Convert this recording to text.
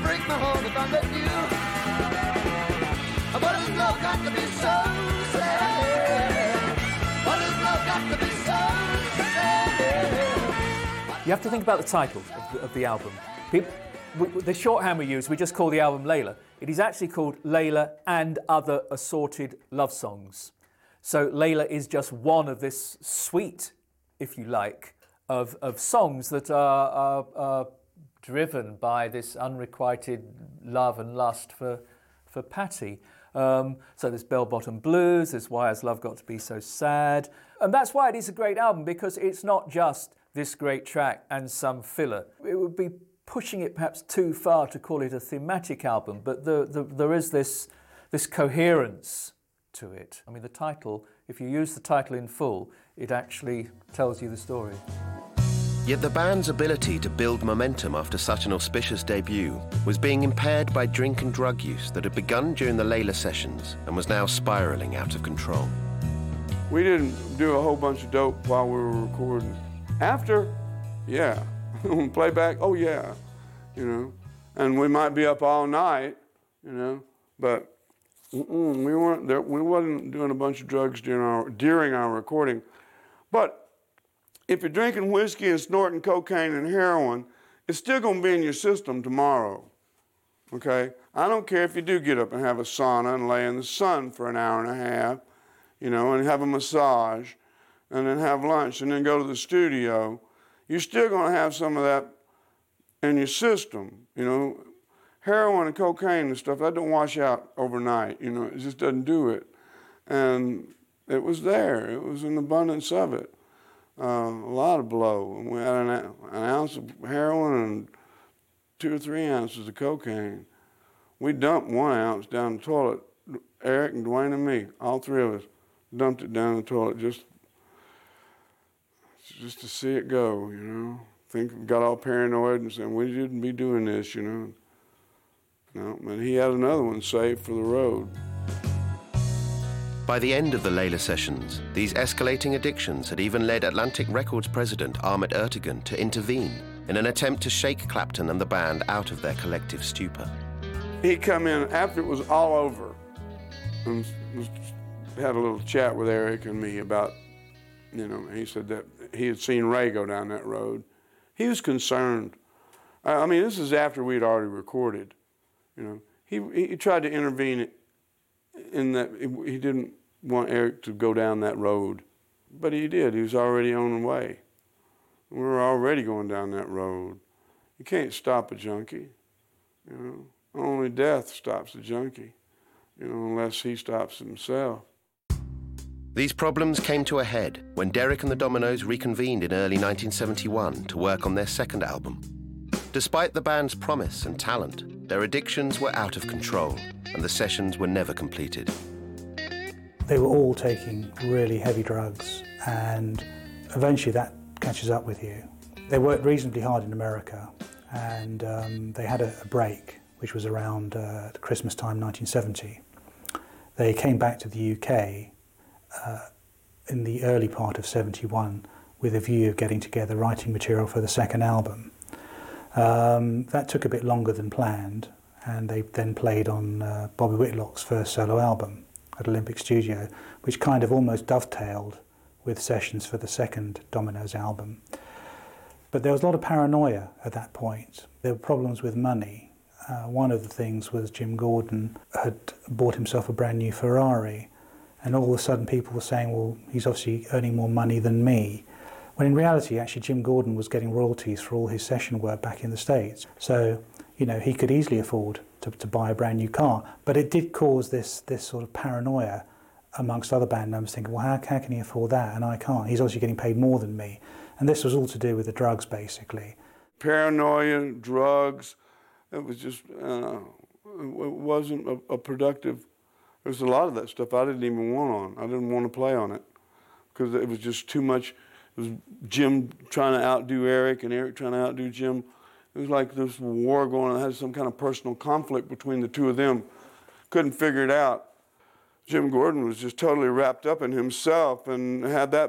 break my heart if I let you. What has love got to be so sad? What has love got to be so sad? You have to think about the title of the album. The shorthand we use, we just call the album Layla. It is actually called Layla and Other Assorted Love Songs. So Layla is just one of this suite, if you like, of songs that are driven by this unrequited love and lust for Patty. So there's Bell Bottom Blues, there's Why Has Love Got to Be So Sad? And that's why it is a great album, because it's not just this great track and some filler. It would be pushing it perhaps too far to call it a thematic album, but there is this coherence to it. I mean, the title, if you use the title in full, it actually tells you the story. Yet the band's ability to build momentum after such an auspicious debut was being impaired by drink and drug use that had begun during the Layla sessions and was now spiraling out of control. We didn't do a whole bunch of dope while we were recording. After, yeah. Playback, oh yeah, you know. And we might be up all night, you know, but we weren't there. We wasn't doing a bunch of drugs during our recording. But if you're drinking whiskey and snorting cocaine and heroin, it's still going to be in your system tomorrow, okay? I don't care if you do get up and have a sauna and lay in the sun for an hour and a half, you know, and have a massage, and then have lunch, and then go to the studio. You're still going to have some of that in your system, you know. Heroin and cocaine and stuff, that don't wash out overnight, you know. It just doesn't do it. And it was there. It was an abundance of it. A lot of blow. We had an ounce of heroin and 2 or 3 ounces of cocaine. We dumped 1 ounce down the toilet. Eric and Dwayne and me, all 3 of us, dumped it down the toilet just to see it go, you know. Got all paranoid and said, we shouldn't be doing this, you know. No, but he had another one saved for the road. By the end of the Layla sessions, these escalating addictions had even led Atlantic Records president Ahmet Ertegun to intervene in an attempt to shake Clapton and the band out of their collective stupor. He come in after it was all over and had a little chat with Eric and me about, you know, he said that he had seen Ray go down that road. He was concerned. I mean, this is after we'd already recorded, you know. He tried to intervene in that he didn't want Eric to go down that road. But he did. He was already on the way. We were already going down that road. You can't stop a junkie, you know. Only death stops a junkie, you know, unless he stops himself. These problems came to a head when Derek and the Dominos reconvened in early 1971 to work on their second album. Despite the band's promise and talent, their addictions were out of control and the sessions were never completed. They were all taking really heavy drugs, and eventually that catches up with you. They worked reasonably hard in America, and they had a break, which was around Christmas time 1970. They came back to the UK in the early part of 71 with a view of getting together writing material for the second album. That took a bit longer than planned, and they then played on Bobby Whitlock's first solo album at Olympic Studio, which kind of almost dovetailed with sessions for the second Dominoes album. But there was a lot of paranoia at that point. There were problems with money. One of the things was Jim Gordon had bought himself a brand new Ferrari, and all of a sudden people were saying, well, he's obviously earning more money than me. When in reality, actually, Jim Gordon was getting royalties for all his session work back in the States. So, you know, he could easily afford to buy a brand new car. But it did cause this sort of paranoia amongst other band members, thinking, well, how can he afford that and I can't? He's obviously getting paid more than me. And this was all to do with the drugs, basically. Paranoia, drugs, it was just, it wasn't a productive. There was a lot of that stuff I didn't even want on. I didn't want to play on it because it was just too much. It was Jim trying to outdo Eric and Eric trying to outdo Jim. It was like this war going on. It had some kind of personal conflict between the two of them. Couldn't figure it out. Jim Gordon was just totally wrapped up in himself and had that